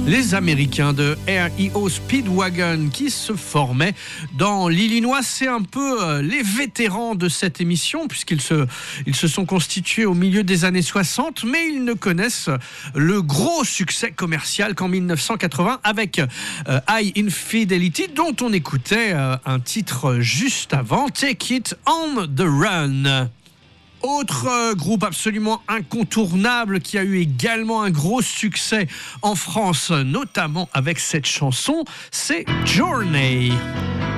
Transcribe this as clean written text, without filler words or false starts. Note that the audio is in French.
Les Américains de REO Speedwagon qui se formaient dans l'Illinois, c'est un peu les vétérans de cette émission puisqu'ils se sont constitués au milieu des années 60, mais ils ne connaissent le gros succès commercial qu'en 1980 avec High Infidelity, dont on écoutait un titre juste avant, Take It on the Run. Autre groupe absolument incontournable qui a eu également un gros succès en France, notamment avec cette chanson, c'est Journey.